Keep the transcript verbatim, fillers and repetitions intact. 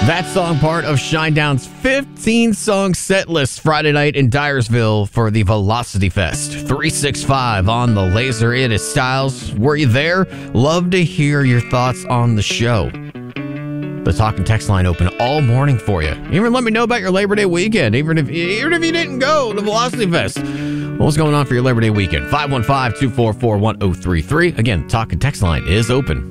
That song part of Shinedown's fifteen-song set list Friday night in Dyersville for the Velocity Fest. three six five on the laser. It is Styles. Were you there? Love to hear your thoughts on the show. The talk and text line open all morning for you. Even let me know about your Labor Day weekend, even if, even if you didn't go to Velocity Fest. What's going on for your Labor Day weekend? five one five, two four four, one zero three three. Again, talk and text line is open.